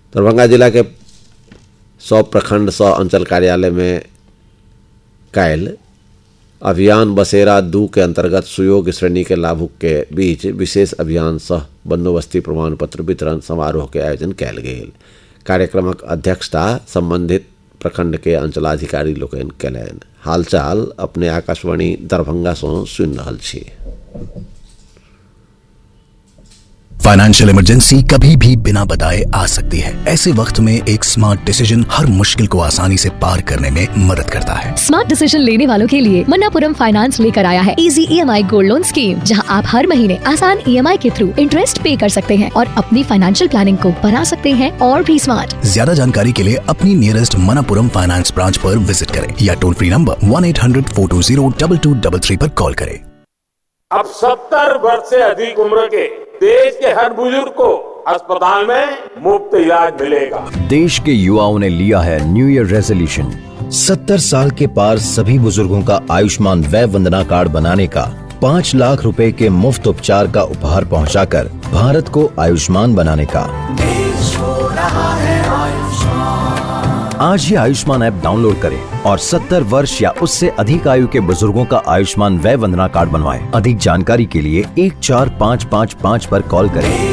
दरभंगा जिला के 100 प्रखंड 100 अंचल कार्यालय में कायल अभियान बसेरा 2 के अंतर्गत सुयोग्य श्रेणी के लाभुक के बीच विशेष अभियान सह बंदोबस्ती प्रमाण पत्र वितरण समारोह के आयोजन कयल गेल। कार्यक्रमक अध्यक्षता संबंधित प्रखंड के अंचलाधिकारी लोकनि कयलनि। हालचाल अपने आकाशवाणी दरभंगा से सुनि रहल छी। फाइनेंशियल इमरजेंसी कभी भी बिना बताए आ सकती है। ऐसे वक्त में एक स्मार्ट डिसीजन हर मुश्किल को आसानी से पार करने में मदद करता है। स्मार्ट डिसीजन लेने वालों के लिए मन्नापुरम फाइनेंस लेकर आया है easy EMI gold loan scheme, जहां आप हर महीने आसान EMI के थ्रू इंटरेस्ट पे कर सकते हैं और अपनी फाइनेंशियल प्लानिंग को बना सकते हैं और भी स्मार्ट। ज्यादा जानकारी के लिए अपनी नियरेस्ट मन्नापुरम फाइनेंस ब्रांच पर विजिट करें या टोल फ्री नंबर 1-800-420-2233 पर कॉल करें। अब 70 वर्ष से अधिक उम्र के देश के हर बुजुर्ग को अस्पताल में मुफ्त इलाज मिलेगा। देश के युवाओं ने लिया है न्यू ईयर रेजोल्यूशन 70 साल के पार सभी बुजुर्गों का आयुष्मान वय वंदना कार्ड बनाने का, 5 लाख रुपए के मुफ्त उपचार का उपहार पहुंचाकर भारत को आयुष्मान बनाने का। देश हो रहा है आज ही आयुष्मान ऐप डाउनलोड करें और 70 वर्ष या उससे अधिक आयु के बुजुर्गों का आयुष्मान वय वंदना कार्ड बनवाएं। अधिक जानकारी के लिए 14555 पर कॉल करें।